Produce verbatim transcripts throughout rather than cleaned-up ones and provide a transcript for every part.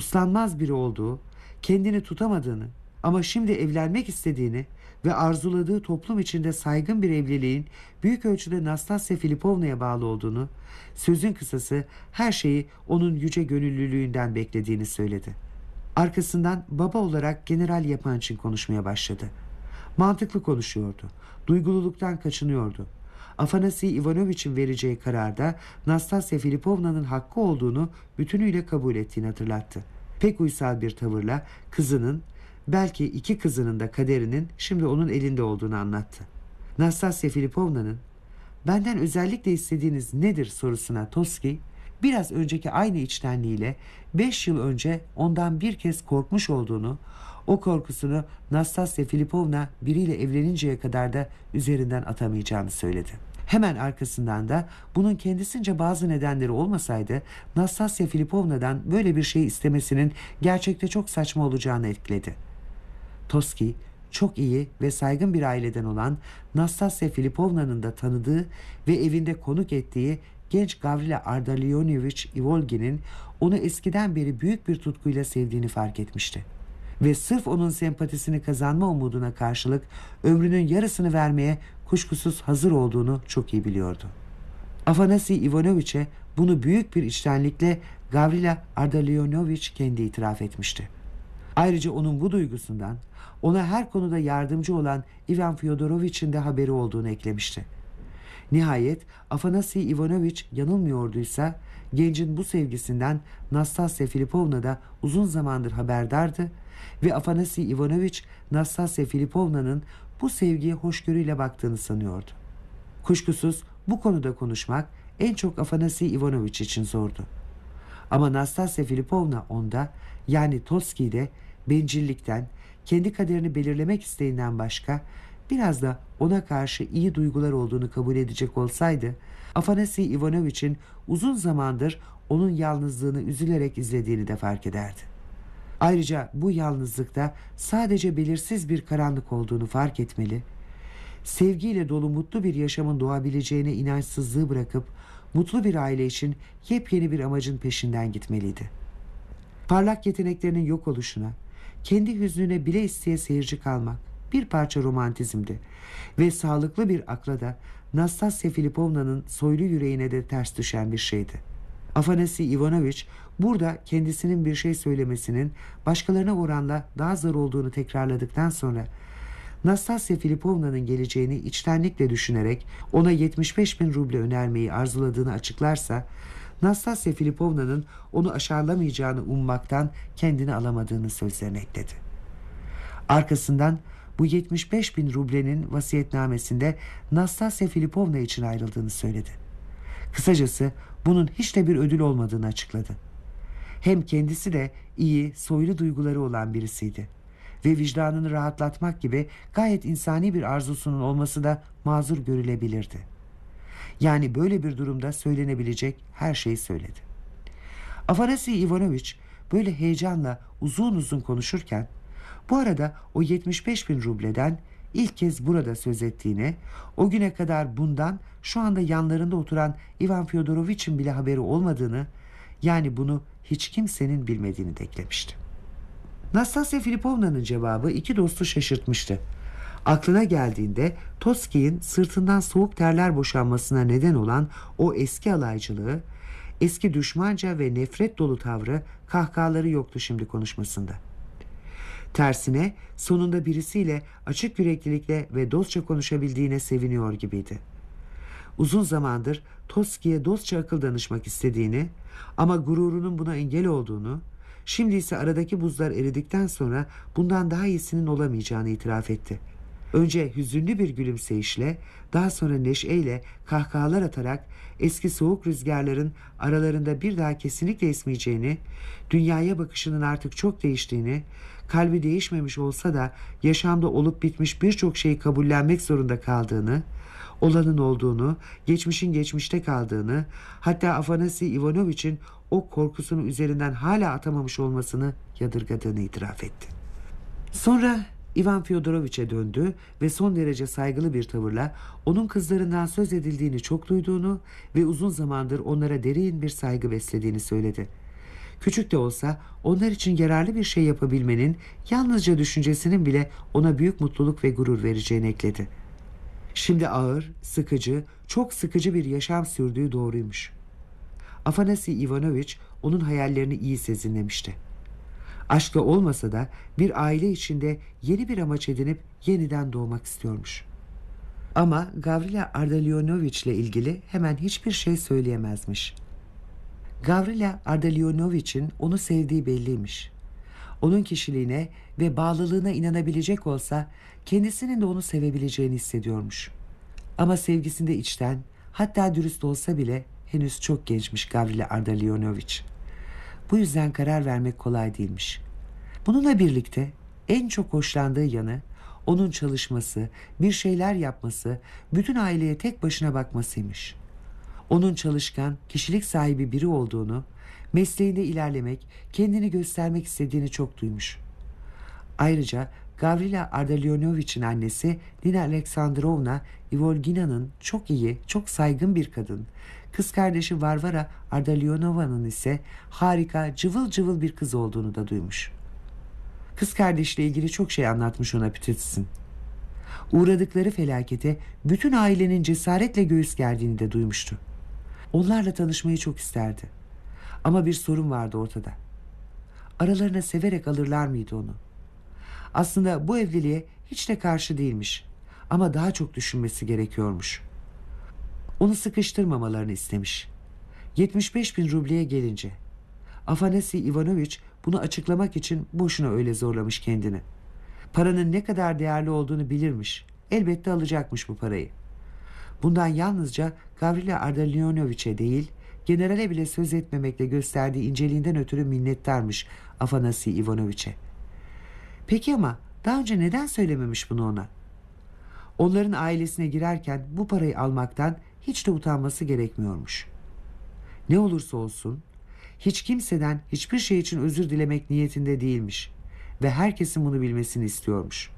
uslanmaz biri olduğu, kendini tutamadığını ama şimdi evlenmek istediğini ve arzuladığı toplum içinde saygın bir evliliğin büyük ölçüde Nastasya Filipovna'ya bağlı olduğunu, sözün kısası her şeyi onun yüce gönüllülüğünden beklediğini söyledi. Arkasından baba olarak General Yapançin konuşmaya başladı. Mantıklı konuşuyordu, duygululuktan kaçınıyordu. Afanasi Ivanoviç'in vereceği kararda Nastasya Filipovna'nın hakkı olduğunu bütünüyle kabul ettiğini hatırlattı. Pek uysal bir tavırla kızının, belki iki kızının da kaderinin şimdi onun elinde olduğunu anlattı. Nastasya Filipovna'nın "Benden özellikle istediğiniz nedir?" sorusuna Toski biraz önceki aynı içtenliğiyle beş yıl önce ondan bir kez korkmuş olduğunu, o korkusunu Nastasya Filipovna biriyle evleninceye kadar da üzerinden atamayacağını söyledi. Hemen arkasından da bunun kendisince bazı nedenleri olmasaydı Nastasya Filipovna'dan böyle bir şey istemesinin gerçekte çok saçma olacağını ekledi. Toski çok iyi ve saygın bir aileden olan Nastasya Filipovna'nın da tanıdığı ve evinde konuk ettiği genç Gavrila Ardalionovich Ivolgin'in onu eskiden beri büyük bir tutkuyla sevdiğini fark etmişti. Ve sırf onun sempatisini kazanma umuduna karşılık ömrünün yarısını vermeye kuşkusuz hazır olduğunu çok iyi biliyordu. Afanasi Ivanoviç'e bunu büyük bir içtenlikle Gavrila Ardalionovich kendi itiraf etmişti. Ayrıca onun bu duygusundan ona her konuda yardımcı olan Ivan Fyodorovich'in de haberi olduğunu eklemişti. Nihayet Afanasi Ivanoviç yanılmıyorduysa gencin bu sevgisinden Nastasya Filipovna da uzun zamandır haberdardı ve Afanasi Ivanoviç Nastasya Filipovna'nın bu sevgiye hoşgörüyle baktığını sanıyordu. Kuşkusuz bu konuda konuşmak en çok Afanasi Ivanoviç için zordu. Ama Nastasya Filipovna onda, yani Toski'de bencillikten, kendi kaderini belirlemek isteğinden başka biraz da ona karşı iyi duygular olduğunu kabul edecek olsaydı, Afanasi Ivanoviç'in uzun zamandır onun yalnızlığını üzülerek izlediğini de fark ederdi. Ayrıca bu yalnızlıkta sadece belirsiz bir karanlık olduğunu fark etmeli, sevgiyle dolu mutlu bir yaşamın doğabileceğine inançsızlığı bırakıp mutlu bir aile için yepyeni bir amacın peşinden gitmeliydi. Parlak yeteneklerinin yok oluşuna, kendi hüznüne bile isteye seyirci kalmak bir parça romantizmdi ve sağlıklı bir akla da Nastasya Filipovna'nın soylu yüreğine de ters düşen bir şeydi. Afanasi Ivanoviç burada kendisinin bir şey söylemesinin başkalarına oranla daha zor olduğunu tekrarladıktan sonra Nastasya Filipovna'nın geleceğini içtenlikle düşünerek ona yetmiş beş bin ruble önermeyi arzuladığını açıklarsa, Nastasya Filipovna'nın onu aşağılamayacağını ummaktan kendini alamadığını sözlerine ekledi. Arkasından bu yetmiş beş bin rublenin vasiyetnamesinde Nastasya Filipovna için ayrıldığını söyledi. Kısacası bunun hiç de bir ödül olmadığını açıkladı. Hem kendisi de iyi, soylu duyguları olan birisiydi ve vicdanını rahatlatmak gibi gayet insani bir arzusunun olması da mazur görülebilirdi. Yani böyle bir durumda söylenebilecek her şeyi söyledi. Afanasi Ivanoviç böyle heyecanla uzun uzun konuşurken bu arada o yetmiş beş bin rubleden ilk kez burada söz ettiğini, o güne kadar bundan şu anda yanlarında oturan Ivan Fyodorovich'in bile haberi olmadığını, yani bunu hiç kimsenin bilmediğini de eklemişti. Nastasya Filipovna'nın cevabı iki dostu şaşırtmıştı. Aklına geldiğinde Toski'nin sırtından soğuk terler boşanmasına neden olan o eski alaycılığı, eski düşmanca ve nefret dolu tavrı, kahkahaları yoktu şimdi konuşmasında. Tersine sonunda birisiyle açık yüreklilikle ve dostça konuşabildiğine seviniyor gibiydi. Uzun zamandır Toski'ye dostça akıl danışmak istediğini ama gururunun buna engel olduğunu, şimdi ise aradaki buzlar eridikten sonra bundan daha iyisinin olamayacağını itiraf etti. Önce hüzünlü bir gülümseyişle, daha sonra neşeyle kahkahalar atarak eski soğuk rüzgarların aralarında bir daha kesinlikle esmeyeceğini, dünyaya bakışının artık çok değiştiğini, kalbi değişmemiş olsa da yaşamda olup bitmiş birçok şeyi kabullenmek zorunda kaldığını, olanın olduğunu, geçmişin geçmişte kaldığını, hatta Afanasi Ivanoviç'in o korkusunu üzerinden hala atamamış olmasını yadırgadığını itiraf etti. Sonra Ivan Fyodoroviç'e döndü ve son derece saygılı bir tavırla onun kızlarından söz edildiğini çok duyduğunu ve uzun zamandır onlara derin bir saygı beslediğini söyledi. Küçük de olsa onlar için yararlı bir şey yapabilmenin yalnızca düşüncesinin bile ona büyük mutluluk ve gurur vereceğini ekledi. Şimdi ağır, sıkıcı, çok sıkıcı bir yaşam sürdüğü doğruymuş. Afanasi Ivanoviç onun hayallerini iyi sezinlemişti. Aşkı olmasa da bir aile içinde yeni bir amaç edinip yeniden doğmak istiyormuş. Ama Gavrila Ardalionoviç ile ilgili hemen hiçbir şey söyleyemezmiş. Gavrila Ardalionoviç'in onu sevdiği belliymiş. Onun kişiliğine ve bağlılığına inanabilecek olsa kendisinin de onu sevebileceğini hissediyormuş. Ama sevgisinde içten, hatta dürüst olsa bile henüz çok gençmiş Gavrila Ardalionoviç. Bu yüzden karar vermek kolay değilmiş. Bununla birlikte en çok hoşlandığı yanı onun çalışması, bir şeyler yapması, bütün aileye tek başına bakmasıymış. Onun çalışkan, kişilik sahibi biri olduğunu, mesleğinde ilerlemek, kendini göstermek istediğini çok duymuş. Ayrıca Gavrila Ardalionoviç'in annesi Nina Alexandrovna Ivolgina'nın çok iyi, çok saygın bir kadın, kız kardeşi Varvara Ardalionova'nın ise harika, cıvıl cıvıl bir kız olduğunu da duymuş. Kız kardeşle ilgili çok şey anlatmış ona Peterson. Uğradıkları felakete bütün ailenin cesaretle göğüs gerdiğini de duymuştu. Onlarla tanışmayı çok isterdi. Ama bir sorun vardı ortada. Aralarına severek alırlar mıydı onu? Aslında bu evliliğe hiç de karşı değilmiş. Ama daha çok düşünmesi gerekiyormuş. Onu sıkıştırmamalarını istemiş. yetmiş beş bin rubleye gelince Afanasi Ivanoviç bunu açıklamak için boşuna öyle zorlamış kendini. Paranın ne kadar değerli olduğunu bilirmiş. Elbette alacakmış bu parayı. Bundan yalnızca Gavrila Ardalionoviç'e değil, generale bile söz etmemekle gösterdiği inceliğinden ötürü minnettarmış Afanasi Ivanoviç'e. Peki ama daha önce neden söylememiş bunu ona? Onların ailesine girerken bu parayı almaktan hiç de utanması gerekmiyormuş. Ne olursa olsun hiç kimseden hiçbir şey için özür dilemek niyetinde değilmiş ve herkesin bunu bilmesini istiyormuş.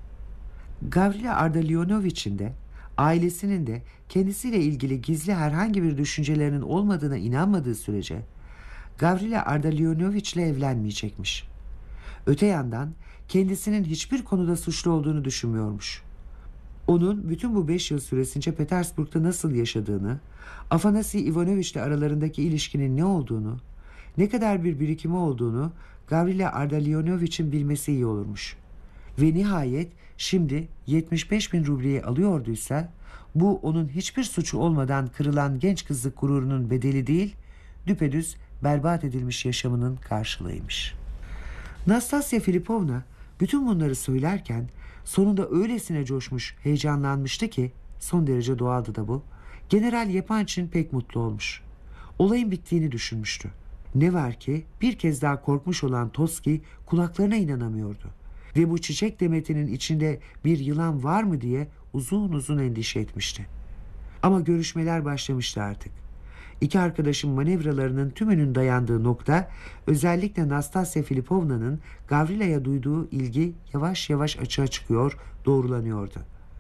Gavrila Ardalionoviç'in de ailesinin de kendisiyle ilgili gizli herhangi bir düşüncelerinin olmadığına inanmadığı sürece Gavrila Ardalionoviç'le evlenmeyecekmiş. Öte yandan kendisinin hiçbir konuda suçlu olduğunu düşünmüyormuş. Onun bütün bu beş yıl süresince Petersburg'da nasıl yaşadığını, Afanasi Ivanoviç'le aralarındaki ilişkinin ne olduğunu, ne kadar bir birikimi olduğunu Gavrila Ardalionoviç'in bilmesi iyi olurmuş. Ve nihayet şimdi yetmiş beş bin rubleyi alıyorduysa bu onun hiçbir suçu olmadan kırılan genç kızlık gururunun bedeli değil, düpedüz berbat edilmiş yaşamının karşılığıymış. Nastasya Filipovna bütün bunları söylerken sonunda öylesine coşmuş, heyecanlanmıştı ki son derece doğaldı da bu. General Yepançin pek mutlu olmuş. Olayın bittiğini düşünmüştü. Ne var ki bir kez daha korkmuş olan Toski kulaklarına inanamıyordu. Ve bu çiçek demetinin içinde bir yılan var mı diye uzun uzun endişe etmişti. Ama görüşmeler başlamıştı artık. İki arkadaşın manevralarının tümünün dayandığı nokta, özellikle Nastasya Filipovna'nın Gavrila'ya duyduğu ilgi yavaş yavaş açığa çıkıyor, doğrulanıyordu.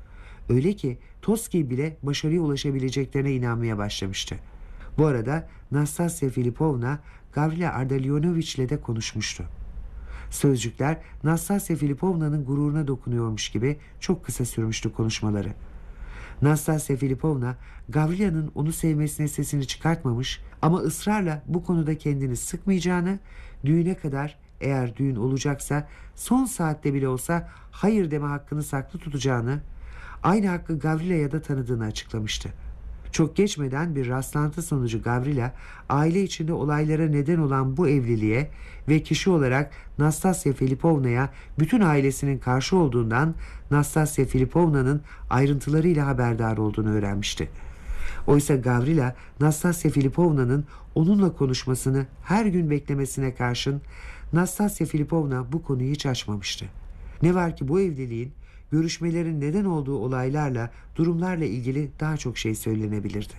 Öyle ki Toski bile başarıya ulaşabileceklerine inanmaya başlamıştı. Bu arada Nastasya Filipovna Gavrila Ardalionoviç'le de konuşmuştu. Sözcükler Nastasya Filipovna'nın gururuna dokunuyormuş gibi çok kısa sürmüştü konuşmaları. Nastasya Filipovna Gavrila'nın onu sevmesine sesini çıkartmamış ama ısrarla bu konuda kendini sıkmayacağını, düğüne kadar eğer düğün olacaksa son saatte bile olsa hayır deme hakkını saklı tutacağını, aynı hakkı Gavrila'ya da tanıdığını açıklamıştı. Çok geçmeden bir rastlantı sonucu Gavrila, aile içinde olaylara neden olan bu evliliğe ve kişi olarak Nastasya Filipovna'ya bütün ailesinin karşı olduğundan Nastasya Filipovna'nın ayrıntılarıyla haberdar olduğunu öğrenmişti. Oysa Gavrila, Nastasya Filipovna'nın onunla konuşmasını her gün beklemesine karşın Nastasya Filipovna bu konuyu hiç açmamıştı. Ne var ki bu evliliğin, görüşmelerin neden olduğu olaylarla, durumlarla ilgili daha çok şey söylenebilirdi.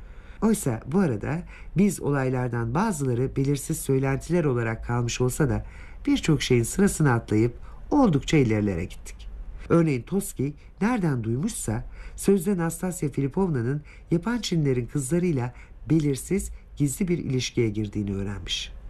Oysa bu arada biz olaylardan bazıları belirsiz söylentiler olarak kalmış olsa da birçok şeyin sırasını atlayıp oldukça ilerilere gittik. Örneğin Toski nereden duymuşsa sözde Nastasya Filipovna'nın Yepançinlerin kızlarıyla belirsiz, gizli bir ilişkiye girdiğini öğrenmiş.